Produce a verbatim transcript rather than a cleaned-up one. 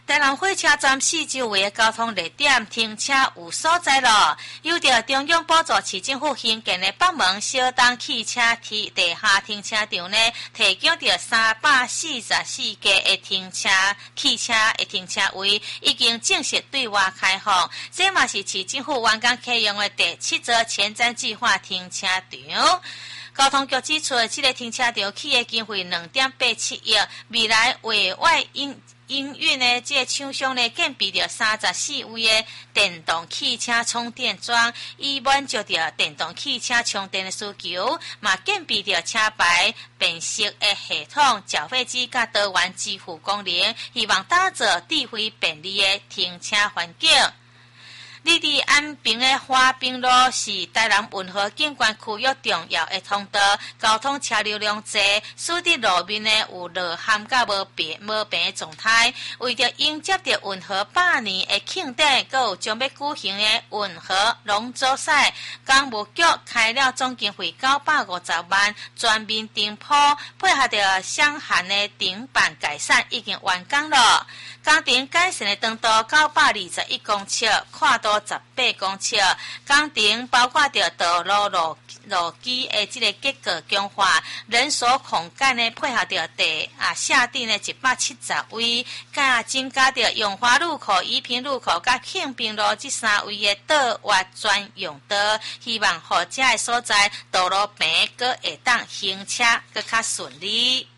台南火车站四周围的交通热点停车有所在咯，有着中央补助市政府兴建的北门小东汽车地地下停车场呢，提供着三百四十四家的停车汽车的停车位，已经正式对外开放。这嘛是市政府完工启用的第七座前瞻计划停车场。交通局指出，这个停车场起的经费两点八七亿，未来委外营营运的这个厂商呢，建备着三十四位的电动汽车充电桩，以满足着电动汽车充电的需求，嘛建备着车牌辨识的系统、缴费机甲多元支付功能，希望打造智慧便利的停车环境。离地安平的花冰路是台南运河景观区域重要的通道，交通车流量多，使得路面呢有落陷甲无平无平的状态。为着迎接着运河百年的庆典，还有将要举行的运河龙舟赛，工务局开了总经费九百五十万，全面顶铺，配合着双线的顶板改善已经完工了。工程改善的长度九百二十一公尺，宽度十八公尺。工程包括着道路路路基的这个结构强化，人所空间呢配合着地啊下定的一百七十位，加增加着永华路口、宜平路口甲庆平路这三位的道外专用道，希望好这个所在道路平个会当行车更较顺利。